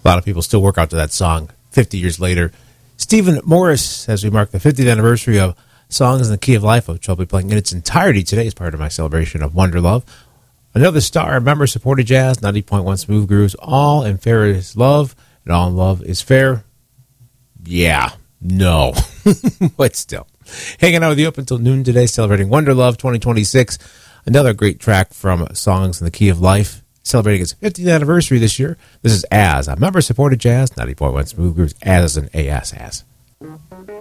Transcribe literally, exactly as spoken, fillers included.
lot of people still work out to that song fifty years later. Stephen Morris, as we mark the fiftieth anniversary of Songs in the Key of Life, which I'll be playing in its entirety today as part of my celebration of Wonder Love. Another star, member-supported jazz, ninety point one Smooth Grooves, All in Fair is Love, and All in Love is Fair. Yeah, no, but still. Hanging out with you up until noon today, celebrating Wonder Love twenty twenty-six. Another great track from Songs in the Key of Life, celebrating its fiftieth anniversary this year. This is As, a member-supported jazz, ninety point one Smooth Grooves, As an A S as.